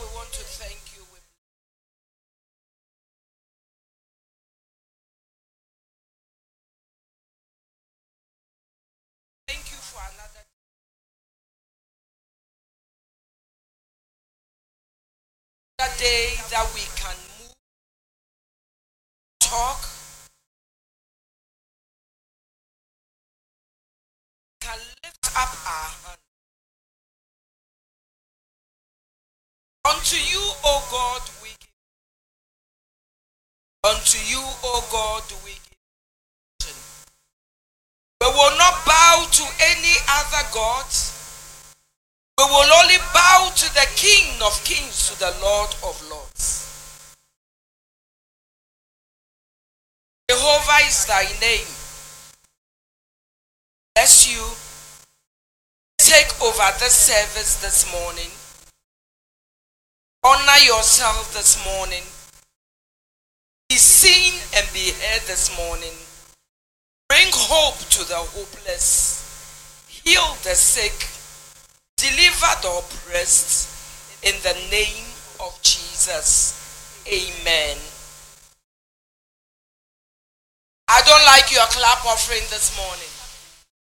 we want to thank you. Thank you for another day that we can move, talk, can lift up our hand. Unto you, O God, we give. Unto you, O God, we give. We will not bow to any other gods. We will only bow to the King of Kings, to the Lord of Lords. Jehovah is thy name. Bless you. Take over the service this morning. Honor yourself this morning. Be seen and be heard this morning. Bring hope to the hopeless. Heal the sick. Deliver the oppressed. In the name of Jesus. Amen. I don't like your clap offering this morning.